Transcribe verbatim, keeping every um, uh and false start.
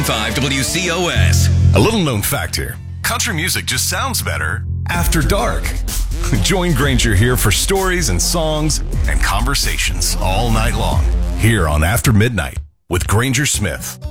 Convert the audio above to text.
five W C O S. A little known fact here. Country music just sounds better after dark. Join Granger here for stories and songs and conversations all night long here on After Midnight with Granger Smith.